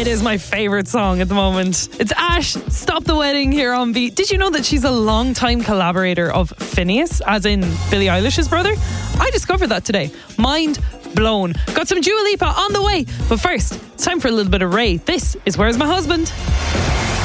It is my favourite song at the moment. It's Ash, Stop the Wedding here on Beat. Did you know that she's a long-time collaborator of Phineas, as in Billie Eilish's brother? I discovered that today. Mind blown. Got some Dua Lipa on the way. But first, it's time for a little bit of Ray. This is Where's My Husband?